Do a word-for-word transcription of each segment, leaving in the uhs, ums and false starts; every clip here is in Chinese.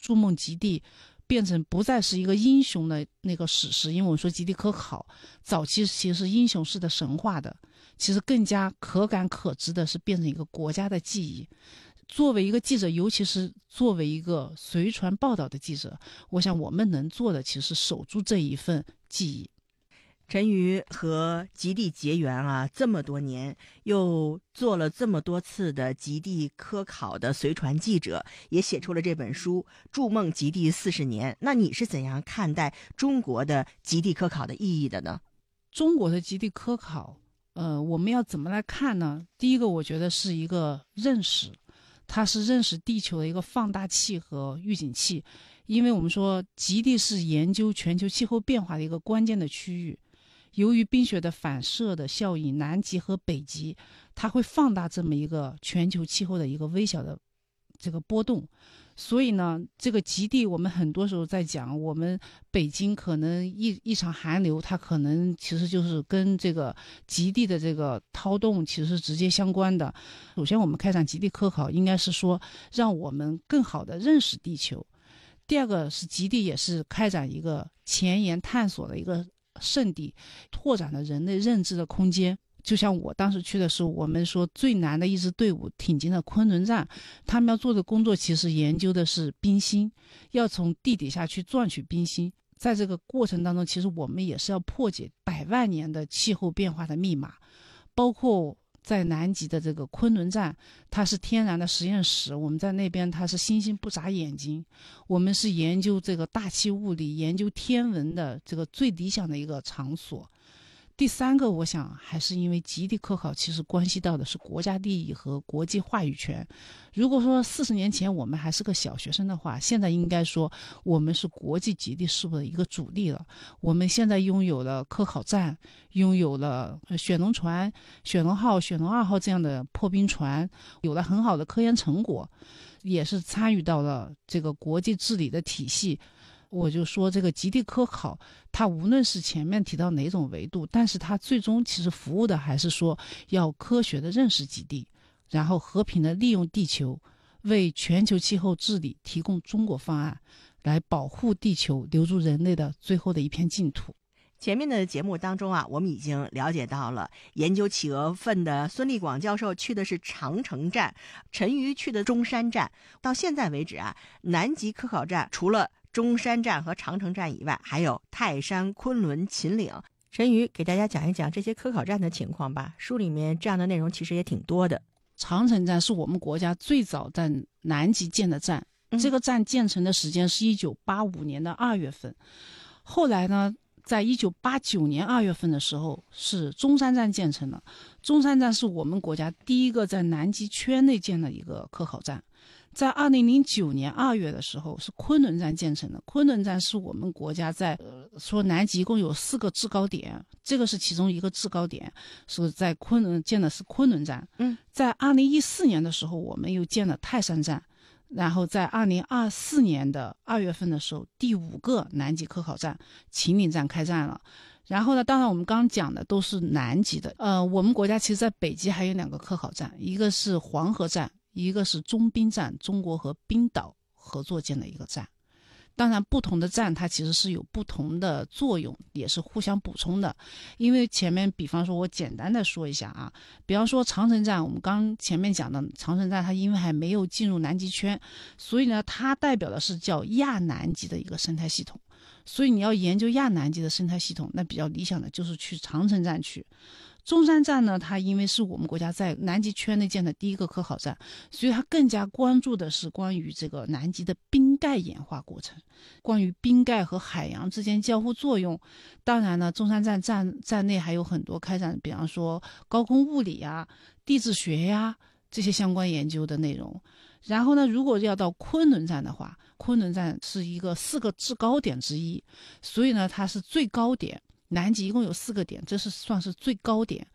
筑梦极地变成不再是一个英雄的那个史诗，因为我们说极地科考早期其实是英雄式的神话的，其实更加可感可知的是变成一个国家的记忆。作为一个记者，尤其是作为一个随传报道的记者，我想我们能做的其实是守住这一份记忆。 陈瑜和极地结缘啊，这么多年，又做了这么多次的极地科考的随传记者，也写出了这本书《筑梦极地四十年》。那你是怎样看待中国的极地科考的意义的呢？ 中国的极地科考，呃，我们要怎么来看呢？第一个，我觉得是一个认识。它是认识地球的一个放大器和预警器，因为我们说极地是研究全球气候变化的一个关键的区域。由于冰雪的反射的效应，南极和北极它会放大这么一个全球气候的一个微小的这个波动，所以呢，这个极地我们很多时候在讲，我们北京可能一一场寒流，它可能其实就是跟这个极地的这个涛动其实是直接相关的。首先我们开展极地科考，应该是说让我们更好的认识地球。第二个是极地也是开展一个前沿探索的一个圣地，拓展了人类认知的空间。就像我当时去的时候，我们说最难的一支队伍挺进了昆仑站，他们要做的工作其实研究的是冰芯，要从地底下去钻取冰芯。在这个过程当中，其实我们也是要破解百万年的气候变化的密码，包括在南极的这个昆仑站，它是天然的实验室，我们在那边它是星星不眨眼睛，我们是研究这个大气物理，研究天文的这个最理想的一个场所。第三个，我想还是因为极地科考其实关系到的是国家利益和国际话语权。如果说四十年前我们还是个小学生的话，现在应该说我们是国际极地事务的一个主力了。我们现在拥有了科考站，拥有了雪龙船、雪龙号、雪龙二号这样的破冰船，有了很好的科研成果，也是参与到了这个国际治理的体系。我就说这个极地科考，它无论是前面提到哪种维度，但是它最终其实服务的还是说要科学的认识极地，然后和平的利用地球，为全球气候治理提供中国方案，来保护地球，留住人类的最后的一片净土。 前面的节目当中啊，我们已经了解到了研究企鹅粪的孙立广教授去的是长城站，陈瑜去的中山站。到现在为止啊，南极科考站除了中山站和长城站以外，还有泰山、昆仑、秦岭。陈瑜给大家讲一讲这些科考站的情况吧，书里面这样的内容其实也挺多的。 长城站是我们国家最早在南极建的站， 嗯、 这个站建成的时间是一九八五年的二月份，后来呢在一九八九年二月份的时候，是中山站建成的。中山站是我们国家第一个在南极圈内建的一个科考站。在二零零九年二月的时候，是昆仑站建成的。昆仑站是我们国家在、呃、说南极一共有四个制高点，这个是其中一个制高点，是在昆仑建的是昆仑站。 嗯， 在二零一四年的时候，我们又建了泰山站。然后在二零二四年的二月份的时候，第五个南极科考站秦岭站开站了。然后呢，当然我们刚刚讲的都是南极的。呃，我们国家其实在北极还有两个科考站，一个是黄河站，一个是中冰站，中国和冰岛合作建的一个站。当然不同的站它其实是有不同的作用，也是互相补充的。因为前面比方说我简单的说一下啊，比方说长城站，我们刚前面讲的长城站它因为还没有进入南极圈，所以呢它代表的是叫亚南极的一个生态系统，所以你要研究亚南极的生态系统，那比较理想的就是去长城站去。中山站呢，它因为是我们国家在南极圈内建的第一个科考站，所以它更加关注的是关于这个南极的冰盖演化过程，关于冰盖和海洋之间交互作用。当然呢，中山站站站内还有很多开展，比方说高空物理呀、地质学呀这些相关研究的内容。然后呢，如果要到昆仑站的话，昆仑站是一个四个制高点之一，所以呢，它是最高点。南极一共有四个点，这是算是最高点。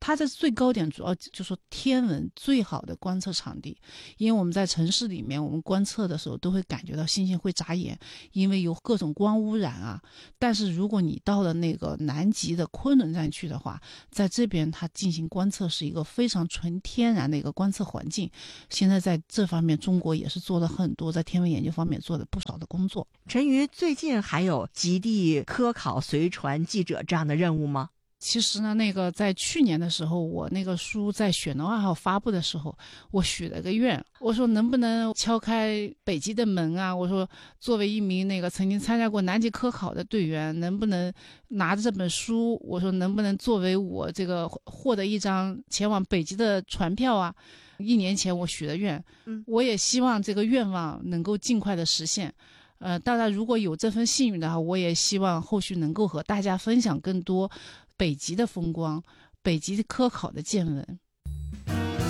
它的最高点主要就是说天文最好的观测场地，因为我们在城市里面我们观测的时候都会感觉到星星会眨眼，因为有各种光污染啊。但是如果你到了那个南极的昆仑站去的话，在这边它进行观测是一个非常纯天然的一个观测环境。现在在这方面中国也是做了很多，在天文研究方面做了不少的工作。 陈瑜，最近还有极地科考随传记者这样的任务吗？ 其实呢，那个在去年的时候，我那个书在雪农二号发布的时候，我许了个愿，我说能不能敲开北极的门啊？我说作为一名那个曾经参加过南极科考的队员，能不能拿着这本书，我说能不能作为我这个获得一张前往北极的船票啊？一年前我许了愿， 嗯， 我也希望这个愿望能够尽快的实现。呃，当然如果有这份幸运的话，我也希望后续能够和大家分享更多北极的风光，北极科考的见闻。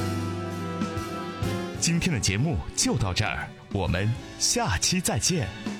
今天的节目就到这儿，我们下期再见。